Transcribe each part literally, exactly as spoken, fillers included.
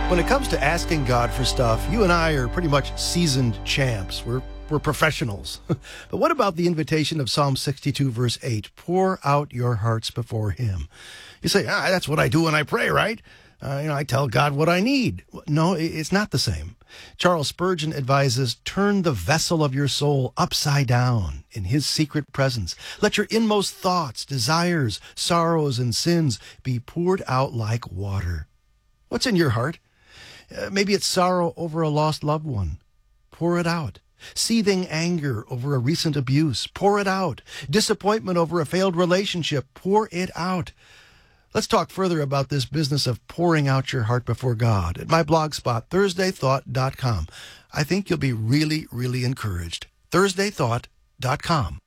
When it comes to asking God for stuff, you and I are pretty much seasoned champs. We're we're professionals. But what about the invitation of Psalm sixty-two, verse eight? Pour out your hearts before him. You say, ah, that's what I do when I pray, right? Uh, you know, I tell God what I need. No, it's not the same. Charles Spurgeon advises, turn the vessel of your soul upside down in his secret presence. Let your inmost thoughts, desires, sorrows, and sins be poured out like water. What's in your heart? Uh, maybe it's sorrow over a lost loved one. Pour it out. Seething anger over a recent abuse. Pour it out. Disappointment over a failed relationship. Pour it out. Let's talk further about this business of pouring out your heart before God at my blog spot, thursday thought dot com. I think you'll be really, really encouraged. thursday thought dot com.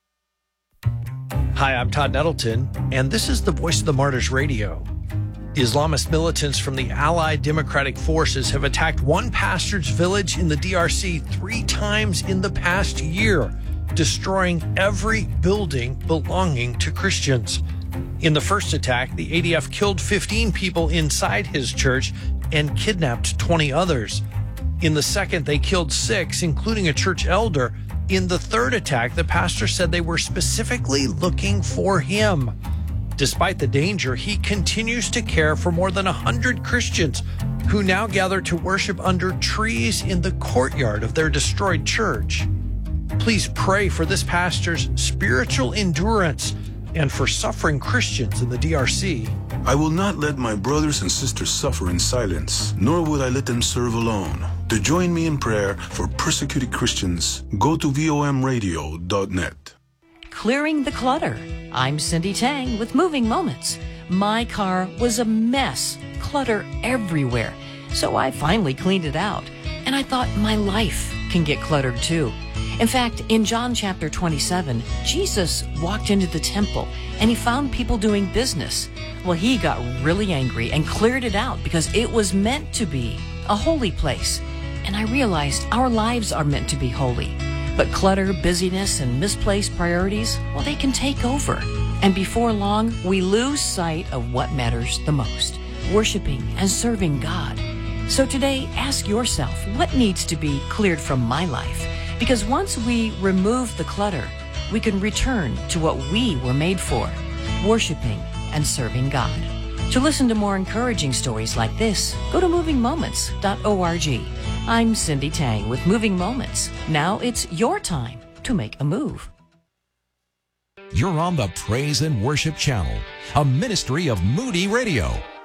Hi, I'm Todd Nettleton, and this is the Voice of the Martyrs Radio. Islamist militants from the Allied Democratic Forces have attacked one pastor's village in the D R C three times in the past year, destroying every building belonging to Christians. In the first attack, the A D F killed fifteen people inside his church and kidnapped twenty others. In the second, they killed six, including a church elder. In the third attack, the pastor said they were specifically looking for him. Despite the danger, he continues to care for more than one hundred Christians who now gather to worship under trees in the courtyard of their destroyed church. Please pray for this pastor's spiritual endurance and for suffering Christians in the D R C. I will not let my brothers and sisters suffer in silence, nor will I let them serve alone. To join me in prayer for persecuted Christians, go to vom radio dot net. Clearing the clutter. I'm Cindy Tang with Moving Moments. My car was a mess, clutter everywhere. So I finally cleaned it out. And I thought my life can get cluttered too. In fact, in John chapter twenty-seven, Jesus walked into the temple and he found people doing business. Well, he got really angry and cleared it out because it was meant to be a holy place. And I realized our lives are meant to be holy. But clutter, busyness, and misplaced priorities, well, they can take over. And before long, we lose sight of what matters the most, worshiping and serving God. So today, ask yourself, what needs to be cleared from my life? Because once we remove the clutter, we can return to what we were made for, worshiping and serving God. To listen to more encouraging stories like this, go to moving moments dot org. I'm Cindy Tang with Moving Moments. Now it's your time to make a move. You're on the Praise and Worship Channel, a ministry of Moody Radio.